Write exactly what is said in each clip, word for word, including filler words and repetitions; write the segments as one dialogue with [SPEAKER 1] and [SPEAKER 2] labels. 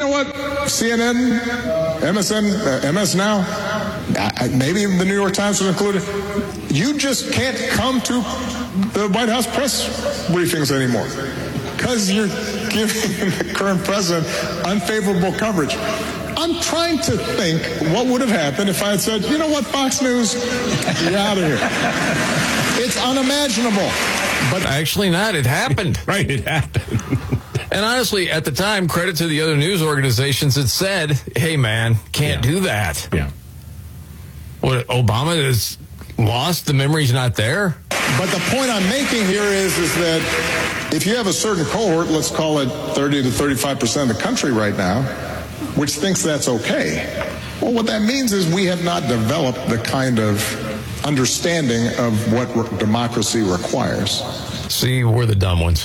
[SPEAKER 1] know what? C N N, M S N, uh, M S Now, uh, maybe the New York Times was included. You just can't come to the White House press briefings anymore because you're giving the current president unfavorable coverage. I'm trying to think what would have happened if I had said, you know what, Fox News, you're out of here. It's unimaginable.
[SPEAKER 2] But actually not. It happened.
[SPEAKER 3] Right, it happened.
[SPEAKER 2] And honestly, at the time, credit to the other news organizations that said, hey, man, can't yeah. do that.
[SPEAKER 3] Yeah.
[SPEAKER 2] What, Obama is lost? The memory's not there?
[SPEAKER 1] But the point I'm making here is, is that if you have a certain cohort, let's call it thirty to thirty-five percent of the country right now, which thinks that's okay, well, what that means is we have not developed the kind of understanding of what re- democracy requires.
[SPEAKER 2] See, we're the dumb ones.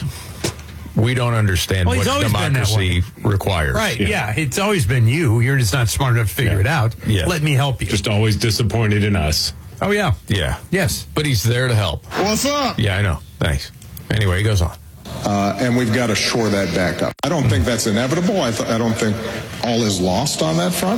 [SPEAKER 2] We don't understand
[SPEAKER 4] well,
[SPEAKER 2] what democracy requires.
[SPEAKER 4] Right, yeah. yeah. It's always been you. You're just not smart enough to figure
[SPEAKER 3] yeah.
[SPEAKER 4] it out.
[SPEAKER 2] Yeah.
[SPEAKER 4] Let me help you.
[SPEAKER 3] Just always disappointed in us.
[SPEAKER 4] Oh, yeah.
[SPEAKER 2] Yeah.
[SPEAKER 4] Yes.
[SPEAKER 2] But he's there to help.
[SPEAKER 1] What's up?
[SPEAKER 2] Yeah, I know. Thanks. Anyway, he goes on.
[SPEAKER 1] Uh, and we've got to shore that back up. I don't think that's inevitable. I, th- I don't think all is lost on that front.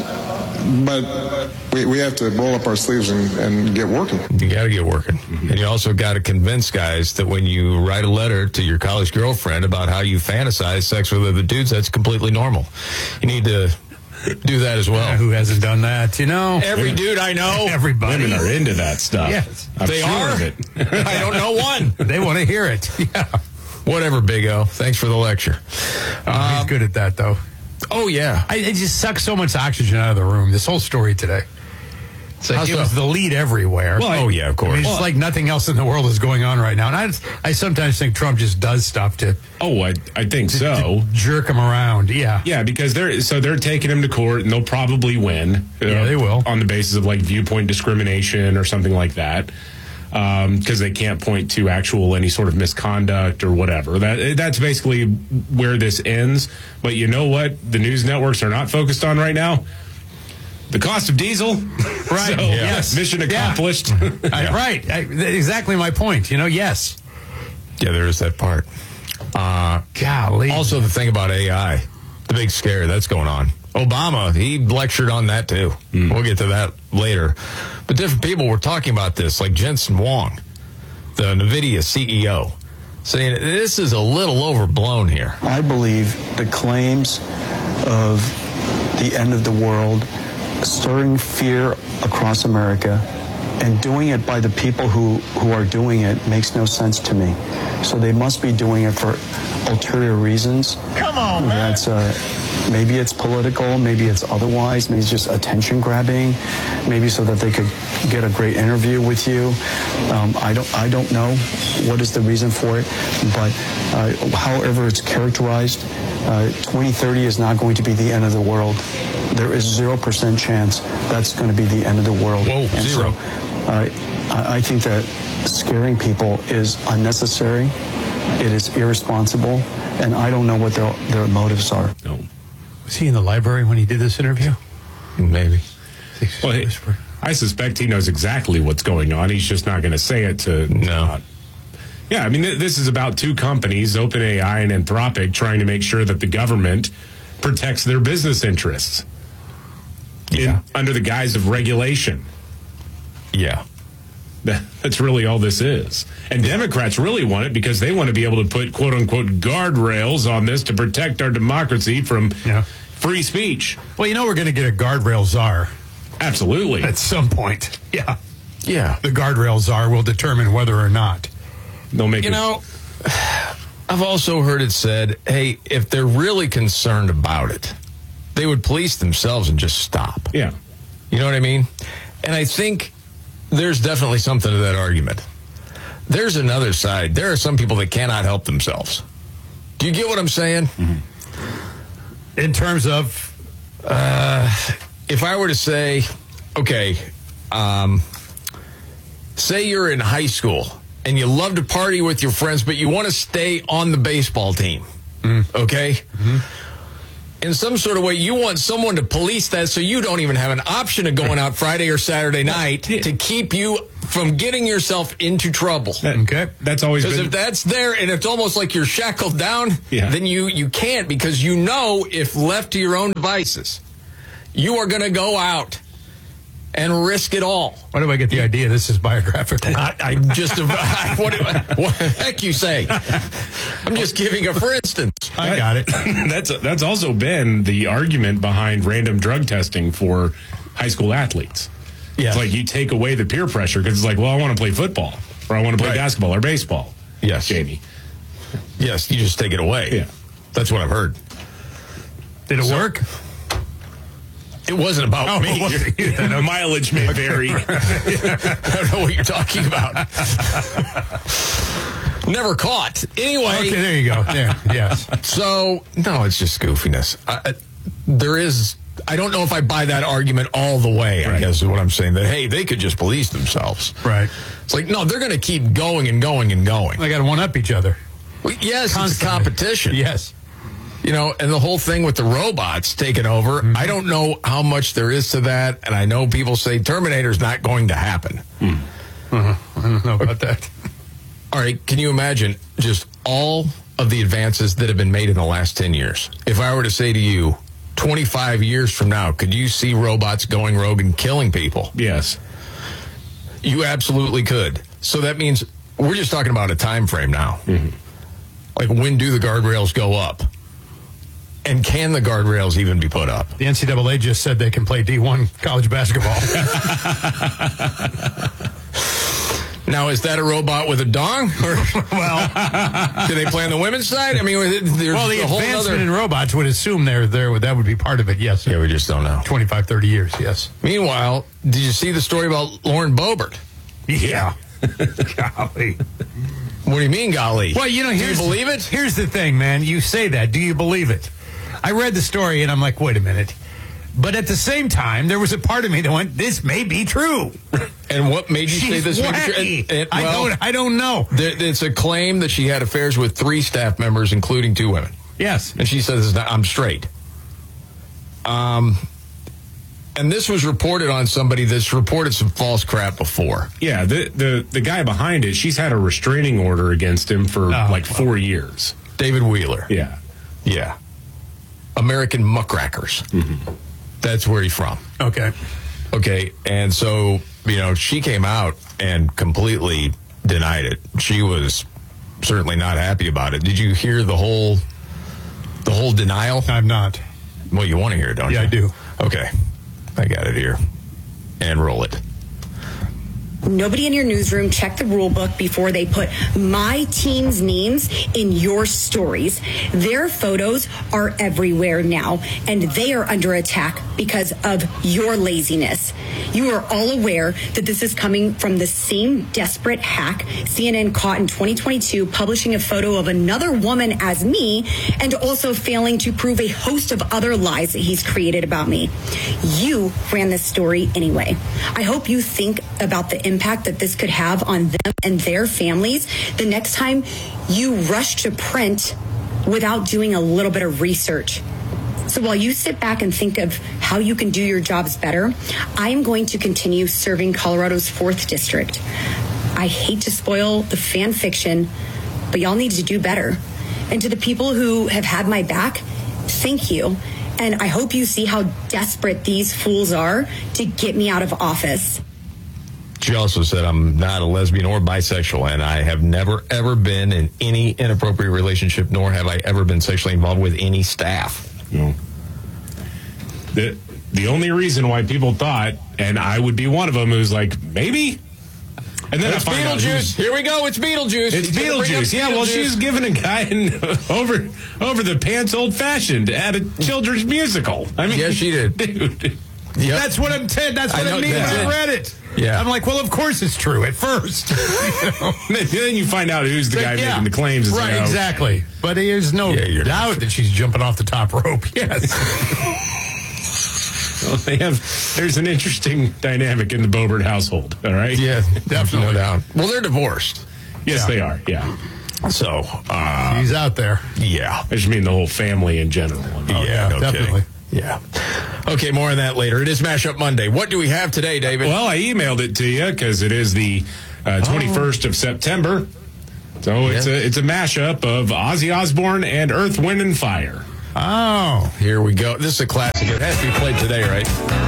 [SPEAKER 1] But we, we have to roll up our sleeves and, and get working.
[SPEAKER 2] You got to get working. Mm-hmm. And you also got to convince guys that when you write a letter to your college girlfriend about how you fantasize sex with other dudes, that's completely normal. You need to do that as well.
[SPEAKER 4] Yeah, who hasn't done that, you know?
[SPEAKER 2] Every dude I know.
[SPEAKER 4] Everybody.
[SPEAKER 3] Women are into that stuff.
[SPEAKER 4] Yes.
[SPEAKER 3] I'm
[SPEAKER 2] they
[SPEAKER 3] sure
[SPEAKER 2] are.
[SPEAKER 3] Of it.
[SPEAKER 2] I don't know one.
[SPEAKER 4] They want to hear it. Yeah.
[SPEAKER 2] Whatever, Big O. Thanks for the lecture.
[SPEAKER 4] Oh,
[SPEAKER 2] um,
[SPEAKER 4] he's good at that, though.
[SPEAKER 2] Oh, yeah.
[SPEAKER 4] I, it just sucks so much oxygen out of the room, this whole story today. It's like
[SPEAKER 2] How
[SPEAKER 4] it
[SPEAKER 2] so?
[SPEAKER 4] was the lead everywhere.
[SPEAKER 2] Well, oh, yeah, of course.
[SPEAKER 4] I mean, it's
[SPEAKER 2] well,
[SPEAKER 4] like nothing else in the world is going on right now. And I, just, I sometimes think Trump just does stuff to...
[SPEAKER 3] Oh, I, I think
[SPEAKER 4] to,
[SPEAKER 3] so.
[SPEAKER 4] To jerk him around, yeah.
[SPEAKER 3] Yeah, because they're so they're taking him to court, and they'll probably win. Uh,
[SPEAKER 4] yeah, they will.
[SPEAKER 3] On the basis of, like, viewpoint discrimination or something like that. Because um, they can't point to actual any sort of misconduct or whatever. That That's basically where this ends. But you know what the news networks are not focused on right now? The cost of diesel.
[SPEAKER 4] Right.
[SPEAKER 3] So,
[SPEAKER 4] yeah. Yes.
[SPEAKER 3] Mission accomplished.
[SPEAKER 4] Yeah. I, right. I, exactly my point. You know, yes.
[SPEAKER 2] Yeah, there is that part. Uh,
[SPEAKER 4] Golly.
[SPEAKER 2] Also, the thing about A I, the big scare that's going on. Obama, he lectured on that too. Mm. We'll get to that later. But different people were talking about this, like Jensen Huang, the NVIDIA C E O, saying this is a little overblown here.
[SPEAKER 5] I believe the claims of the end of the world, stirring fear across America, and doing it by the people who, who are doing it makes no sense to me. So they must be doing it for ulterior reasons.
[SPEAKER 6] Come on, man.
[SPEAKER 5] That's uh, maybe it's political, maybe it's otherwise, maybe it's just attention grabbing, maybe so that they could get a great interview with you. Um, I don't I don't know what is the reason for it, but uh, however it's characterized, uh, twenty thirty is not going to be the end of the world. There is zero percent chance that's going to be the end of the world.
[SPEAKER 2] Whoa,
[SPEAKER 5] and
[SPEAKER 2] zero.
[SPEAKER 5] So, uh, I, I think that scaring people is unnecessary. It is irresponsible, and I don't know what their their motives are.
[SPEAKER 3] No.
[SPEAKER 4] Was he in the library when he did this interview?
[SPEAKER 2] Maybe.
[SPEAKER 3] Well, he, I suspect he knows exactly what's going on. He's just not going to say it to...
[SPEAKER 2] No.
[SPEAKER 3] Uh, yeah, I mean, th- this is about two companies, OpenAI and Anthropic, trying to make sure that the government protects their business interests
[SPEAKER 2] Yeah.
[SPEAKER 3] in, under the guise of regulation.
[SPEAKER 2] Yeah.
[SPEAKER 3] That, that's really all this is. And Democrats really want it because they want to be able to put, quote-unquote, guardrails on this to protect our democracy from
[SPEAKER 4] Yeah.
[SPEAKER 3] free speech.
[SPEAKER 4] Well, you know we're going to get a guardrail czar
[SPEAKER 3] Absolutely.
[SPEAKER 4] at some point. Yeah.
[SPEAKER 2] Yeah.
[SPEAKER 4] The guardrail czar will determine whether or not.
[SPEAKER 3] They'll make
[SPEAKER 2] You
[SPEAKER 3] it,
[SPEAKER 2] know, I've also heard it said, hey, if they're really concerned about it, they would police themselves and just stop.
[SPEAKER 3] Yeah.
[SPEAKER 2] You know what I mean? And I think there's definitely something to that argument. There's another side. There are some people that cannot help themselves. Do you get what I'm saying?
[SPEAKER 4] Mm-hmm. In terms of...
[SPEAKER 2] Uh, if I were to say, okay, um, say you're in high school and you love to party with your friends, but you want to stay on the baseball team, mm. okay? Mm-hmm. In some sort of way, you want someone to police that so you don't even have an option of going out Friday or Saturday night to keep you from getting yourself into trouble.
[SPEAKER 3] That,
[SPEAKER 4] Okay.
[SPEAKER 3] That's always
[SPEAKER 2] Because
[SPEAKER 3] been.
[SPEAKER 2] if that's there and it's almost like you're shackled down,
[SPEAKER 3] Yeah.
[SPEAKER 2] then you, you can't, because you know if left to your own devices, you are going to go out and risk it all.
[SPEAKER 4] Why do I get the idea this is biographical?
[SPEAKER 2] I, I just, what, what the heck you say? I'm just giving a for instance.
[SPEAKER 4] I got it.
[SPEAKER 3] that's that's also been the argument behind random drug testing for high school athletes.
[SPEAKER 4] Yes.
[SPEAKER 3] It's like you take away the peer pressure because it's like, well, I want to play football or I want to play
[SPEAKER 2] Right.
[SPEAKER 3] basketball or baseball.
[SPEAKER 2] Yes.
[SPEAKER 3] Jamie.
[SPEAKER 2] Yes, you just take it away.
[SPEAKER 3] Yeah.
[SPEAKER 2] That's what I've heard.
[SPEAKER 4] Did it
[SPEAKER 2] So-
[SPEAKER 4] work?
[SPEAKER 2] It wasn't about
[SPEAKER 4] Oh,
[SPEAKER 2] me.
[SPEAKER 4] it wasn't you.
[SPEAKER 3] The mileage may vary.
[SPEAKER 2] I don't know what you're talking about. Never caught. Anyway.
[SPEAKER 4] Okay, there you go. There, yes.
[SPEAKER 2] So, no, it's just goofiness. I, I, there is, I don't know if I buy that argument all the way, I
[SPEAKER 3] Right.
[SPEAKER 2] guess is what I'm saying. That, hey, they could just police themselves.
[SPEAKER 4] Right.
[SPEAKER 2] It's like, no, they're going to keep going and going and going.
[SPEAKER 4] They got to one up each other.
[SPEAKER 2] Well, yes, it's a
[SPEAKER 4] Constantly.
[SPEAKER 2] competition.
[SPEAKER 4] Yes.
[SPEAKER 2] You know, and the whole thing with the robots taking over,
[SPEAKER 4] Mm-hmm.
[SPEAKER 2] I don't know how much there is to that. And I know people say Terminator's not going to happen.
[SPEAKER 4] Uh-huh. I don't know about that.
[SPEAKER 2] All right, can you imagine just all of the advances that have been made in the last ten years? If I were to say to you, twenty-five years from now, could you see robots going rogue and killing people?
[SPEAKER 3] Yes.
[SPEAKER 2] You absolutely could. So that means we're just talking about a time frame now.
[SPEAKER 3] Mm-hmm.
[SPEAKER 2] Like, when do the guardrails go up? And can the guardrails even be put up?
[SPEAKER 4] The N C double A just said they can play D one college basketball.
[SPEAKER 2] Now, is that a robot with a dong? Or
[SPEAKER 4] Well,
[SPEAKER 2] do they play on the women's side? I mean, there's
[SPEAKER 4] well, the
[SPEAKER 2] a whole
[SPEAKER 4] advancement
[SPEAKER 2] other...
[SPEAKER 4] in robots would assume they're there. That would be part of it. Yes.
[SPEAKER 2] Yeah, we just don't know.
[SPEAKER 4] twenty-five, thirty years. Yes.
[SPEAKER 2] Meanwhile, did you see the story about Lauren Boebert?
[SPEAKER 4] Yeah. Golly.
[SPEAKER 2] What do you mean, golly?
[SPEAKER 4] Well, you know,
[SPEAKER 2] do you
[SPEAKER 4] here's,
[SPEAKER 2] believe it?
[SPEAKER 4] Here's the thing, man. You say that. Do you believe it? I read the story and I'm like, wait a minute. But at the same time, there was a part of me that went, this may be true.
[SPEAKER 2] And what made you say
[SPEAKER 4] She's
[SPEAKER 2] this?
[SPEAKER 4] wacky.
[SPEAKER 2] It- it-
[SPEAKER 4] I
[SPEAKER 2] well,
[SPEAKER 4] don't. I don't know.
[SPEAKER 2] there- it's a claim that she had affairs with three staff members, including two women.
[SPEAKER 4] Yes.
[SPEAKER 2] And she says, I'm straight. Um, and this was reported on somebody that's reported some false crap before.
[SPEAKER 3] Yeah, the, the the guy behind it, she's had a restraining order against him for
[SPEAKER 4] Oh,
[SPEAKER 3] like four years.
[SPEAKER 2] David Wheeler.
[SPEAKER 3] Yeah.
[SPEAKER 2] Yeah. American Muckrackers.
[SPEAKER 3] Mm-hmm.
[SPEAKER 2] That's where he's from.
[SPEAKER 4] Okay.
[SPEAKER 2] Okay, and so, you know, she came out and completely denied it. She was certainly not happy about it. Did you hear the whole the whole denial?
[SPEAKER 4] I'm not.
[SPEAKER 2] Well, you want to hear it, don't
[SPEAKER 4] Yeah,
[SPEAKER 2] you?
[SPEAKER 4] I do.
[SPEAKER 2] Okay. I got it here. And roll it.
[SPEAKER 6] Nobody in your newsroom checked the rule book before they put my team's names in your stories. Their photos are everywhere now, and they are under attack because of your laziness. You are all aware that this is coming from the same desperate hack C N N caught in twenty twenty-two publishing a photo of another woman as me and also failing to prove a host of other lies that he's created about me. You ran this story anyway. I hope you think about the impact that this could have on them and their families the next time you rush to print without doing a little bit of research. So while you sit back and think of how you can do your jobs better, I am going to continue serving Colorado's fourth district. I hate to spoil the fan fiction, but y'all need to do better. And to the people who have had my back, thank you. And I hope you see how desperate these fools are to get me out of office.
[SPEAKER 2] She also said, I'm not a lesbian or bisexual, and I have never, ever been in any inappropriate relationship, nor have I ever been sexually involved with any staff.
[SPEAKER 3] No. The the only reason why people thought, and I would be one of them, who's like, maybe? And then
[SPEAKER 2] It's
[SPEAKER 3] I find out
[SPEAKER 2] Beetlejuice.
[SPEAKER 3] who's-
[SPEAKER 2] Here we go. It's Beetlejuice.
[SPEAKER 3] It's
[SPEAKER 2] He's gonna bring up
[SPEAKER 3] Beetlejuice. Yeah, well,
[SPEAKER 2] Beetlejuice.
[SPEAKER 3] she's giving a guy an over over the pants old fashioned at a children's musical. I mean,
[SPEAKER 2] Yeah, she did.
[SPEAKER 3] Dude.
[SPEAKER 2] Yep.
[SPEAKER 4] That's what I'm saying. That's
[SPEAKER 2] I
[SPEAKER 4] what I,
[SPEAKER 2] know,
[SPEAKER 4] mean when
[SPEAKER 2] that's
[SPEAKER 4] I
[SPEAKER 2] it.
[SPEAKER 4] read it.
[SPEAKER 2] Yeah.
[SPEAKER 4] I'm like, well, of course it's true at first. You know?
[SPEAKER 3] Then you find out who's the guy
[SPEAKER 4] Yeah.
[SPEAKER 3] making the claims. It's
[SPEAKER 4] Right,
[SPEAKER 3] like, oh,
[SPEAKER 4] exactly. But there's no
[SPEAKER 2] Yeah, you're
[SPEAKER 4] doubt that she's jumping off the top rope. Yes.
[SPEAKER 3] well, they have. There's an interesting dynamic in the Boebert household. All right.
[SPEAKER 2] Yeah, definitely. No doubt. Well, they're divorced.
[SPEAKER 3] Yes,
[SPEAKER 4] Yeah.
[SPEAKER 3] they are. Yeah.
[SPEAKER 2] So, uh,
[SPEAKER 4] He's out there.
[SPEAKER 2] yeah.
[SPEAKER 3] I just mean the whole family in general.
[SPEAKER 2] yeah,
[SPEAKER 4] yeah,
[SPEAKER 2] no
[SPEAKER 4] definitely.
[SPEAKER 2] kidding. Yeah. Okay, more on that later. It is Mashup Monday. What do we have today, David?
[SPEAKER 3] Well, I emailed it to you because it is the uh, twenty-first of September. So it's
[SPEAKER 2] Yeah.
[SPEAKER 3] a it's a mashup of Ozzy Osbourne and Earth, Wind and Fire.
[SPEAKER 4] Oh.
[SPEAKER 2] Here we go. This is a classic. It has to be played today, right?